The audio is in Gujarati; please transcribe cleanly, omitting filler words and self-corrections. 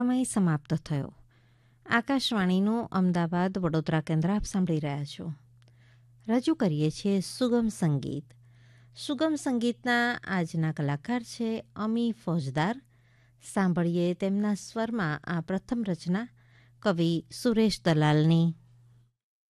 સમય સમાપ્ત થયો. આકાશવાણીનું અમદાવાદ વડોદરા કેન્દ્ર આપ સાંભળી રહ્યા છો. રજૂ કરીએ છીએ સુગમ સંગીત. સુગમ સંગીતના આજના કલાકાર છે અમી ફોજદાર. સાંભળીએ તેમના સ્વરમાં આ પ્રથમ રચના કવિ સુરેશ દલાલની.